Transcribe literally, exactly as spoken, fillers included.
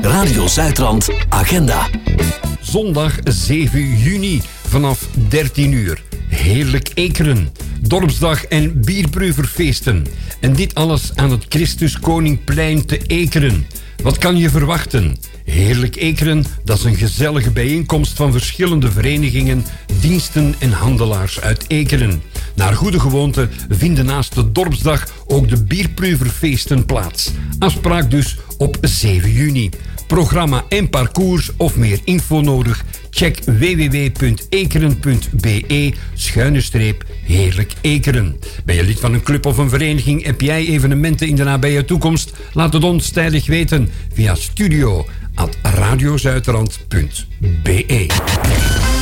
Radio Zuidrand Agenda. Zondag zeven juni vanaf dertien uur. Heerlijk Ekeren. Dorpsdag en bierproeverfeesten. En dit alles aan het Christus Koningplein te Ekeren. Wat kan je verwachten? Heerlijk Ekeren, dat is een gezellige bijeenkomst van verschillende verenigingen, diensten en handelaars uit Ekeren. Naar goede gewoonte vinden naast de dorpsdag ook de bierproeverfeesten plaats. Afspraak dus op zeven juni. Programma en parcours of meer info nodig? Check w w w punt ekeren punt b e schuine streep Heerlijk Ekeren. Ben je lid van een club of een vereniging? Heb jij evenementen in de nabije toekomst? Laat het ons tijdig weten via studio at radiozuidrand punt b e.